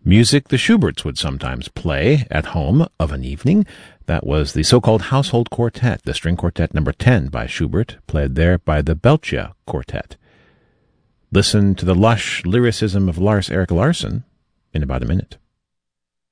Music the Schuberts would sometimes play at home of an evening. That was the so-called Household Quartet, the string quartet number 10 by Schubert, played there by the Belcher Quartet. Listen to the lush lyricism of Lars Erik Larsson in about a minute.